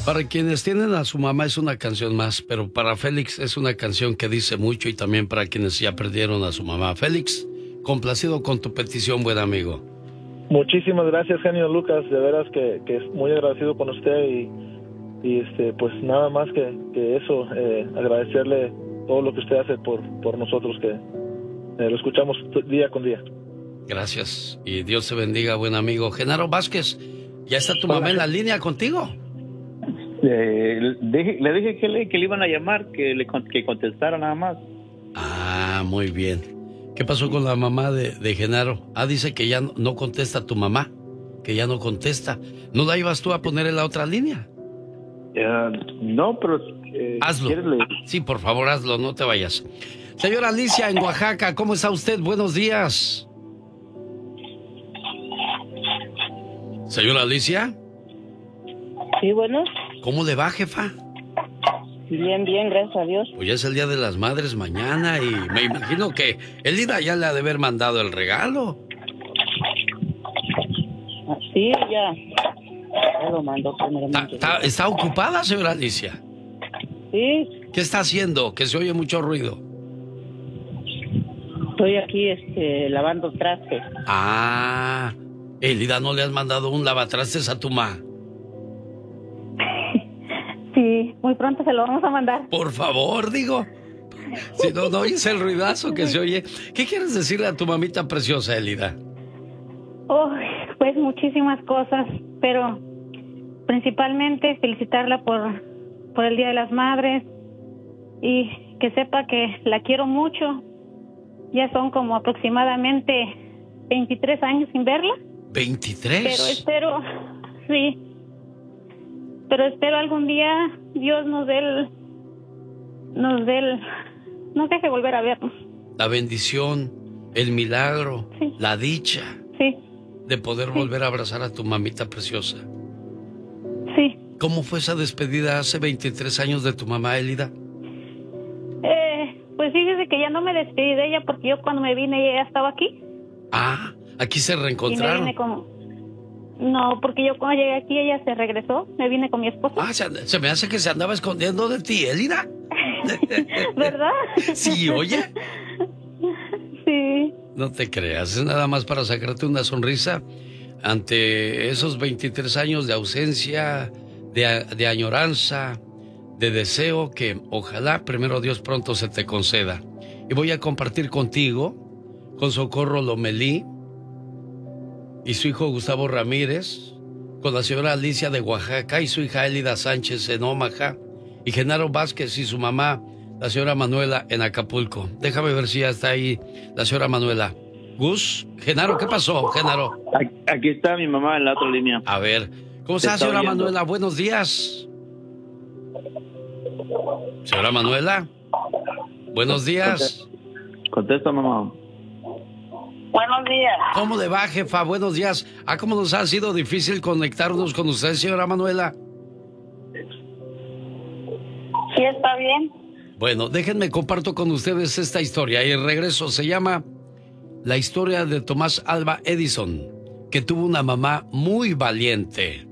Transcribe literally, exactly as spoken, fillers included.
Para quienes tienen a su mamá es una canción más, pero para Félix es una canción que dice mucho y también para quienes ya perdieron a su mamá. Félix, complacido con tu petición, buen amigo. Muchísimas gracias, genio Lucas, de veras que, que muy agradecido con usted y, y este pues nada más que, que eso, eh, agradecerle todo lo que usted hace por, por nosotros, que eh, lo escuchamos día con día. Gracias y Dios te bendiga, buen amigo. Genaro Vázquez, ¿ya está tu mamá en la línea contigo? Eh, le, dije, le dije que le, que le iban a llamar, que le que contestara nada más. Ah, muy bien. ¿Qué pasó con la mamá de, de Genaro? Ah, dice que ya no, no contesta tu mamá, que ya no contesta. ¿No la ibas tú a poner en la otra línea? Uh, no, pero... Eh, hazlo. Le... Sí, por favor, hazlo, no te vayas. Señora Alicia, en Oaxaca, ¿cómo está usted? Buenos días. Señora Alicia. Sí, bueno. ¿Cómo le va, jefa? Bien, bien, gracias a Dios. Pues ya es el Día de las Madres mañana y me imagino que Elida ya le ha de haber mandado el regalo. Sí, ya. Ya lo mandó primeramente. ¿Está, está, está ocupada, señora Alicia? Sí. ¿Qué está haciendo? Que se oye mucho ruido. Estoy aquí este, lavando trastes. Ah, Elida, ¿no le has mandado un lavatrastes a tu ma? Sí, muy pronto se lo vamos a mandar. Por favor, digo. Si no, no oyes el ruidazo que se oye. ¿Qué quieres decirle a tu mamita preciosa, Elida? Oh, pues muchísimas cosas, pero principalmente felicitarla por, por el Día de las Madres y que sepa que la quiero mucho. Ya son como aproximadamente veintitrés años sin verla. ¿veintitrés? Pero espero, sí, pero espero algún día Dios nos dé el, nos dé el, nos deje volver a vernos. La bendición, el milagro, sí. La dicha. Sí. De poder sí. volver a abrazar a tu mamita preciosa. Sí. ¿Cómo fue esa despedida hace veintitrés años de tu mamá, Elida? Eh, pues fíjese que ya no me despedí de ella porque yo cuando me vine ella ya estaba aquí. Ah, aquí se reencontraron. Y me vine con... No, porque yo cuando llegué aquí ella se regresó, me vine con mi esposo. Ah, se, se me hace que se andaba escondiendo de ti, Elida. ¿Verdad? Sí, oye. Sí. No te creas, es nada más para sacarte una sonrisa ante esos veintitrés años de ausencia, de, de añoranza, de deseo que ojalá primero Dios pronto se te conceda. Y voy a compartir contigo, con Socorro Lomelí y su hijo Gustavo Ramírez, con la señora Alicia de Oaxaca y su hija Elida Sánchez en Omaha, y Genaro Vázquez y su mamá, la señora Manuela, en Acapulco. Déjame ver si ya está ahí la señora Manuela. Gus, Genaro, ¿qué pasó, Genaro? Aquí está mi mamá en la otra línea. A ver, ¿cómo está, está señora oyendo. Manuela? Buenos días. Señora Manuela, buenos días. Contesta, mamá. Buenos días. ¿Cómo le va, jefa? Buenos días. Ah, ¿cómo nos ha sido difícil conectarnos con usted, señora Manuela? Sí, está bien. Bueno, déjenme comparto con ustedes esta historia y regreso. Se llama La historia de Tomás Alva Edison, que tuvo una mamá muy valiente.